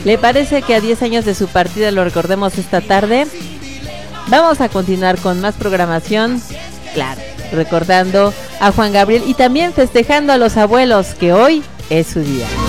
¿Le parece que a 10 años de su partida lo recordemos esta tarde? Vamos a continuar con más programación, claro, recordando a Juan Gabriel y también festejando a los abuelos, que hoy es su día.